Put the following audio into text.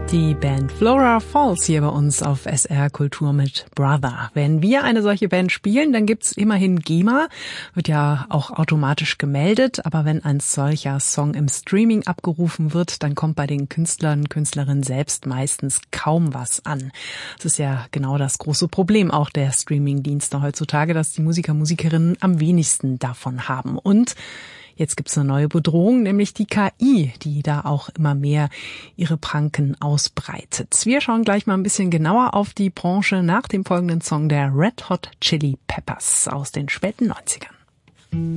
Die Band Flora Falls hier bei uns auf SR Kultur mit Brother. Wenn wir eine solche Band spielen, dann gibt's immerhin GEMA, wird ja auch automatisch gemeldet, aber wenn ein solcher Song im Streaming abgerufen wird, dann kommt bei den Künstlern, Künstlerinnen selbst meistens kaum was an. Das ist ja genau das große Problem auch der Streaming-Dienste heutzutage, dass die Musiker, Musikerinnen am wenigsten davon haben. Und jetzt gibt's eine neue Bedrohung, nämlich die KI, die da auch immer mehr ihre Pranken ausbreitet. Wir schauen gleich mal ein bisschen genauer auf die Branche nach dem folgenden Song der Red Hot Chili Peppers aus den späten 90ern.